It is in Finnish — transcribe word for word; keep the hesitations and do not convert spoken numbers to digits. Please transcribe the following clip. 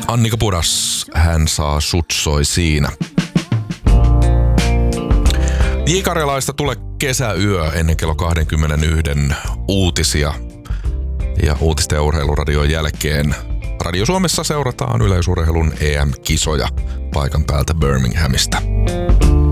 Annika Pudas, hän saa sutsoi siinä. J. Karjalaista tulee kesäyö ennen kello kaksikymmentäyksi uutisia. Ja uutisten ja urheiluradion jälkeen Radio Suomessa seurataan yleisurheilun E M-kisoja paikan päältä Birminghamista.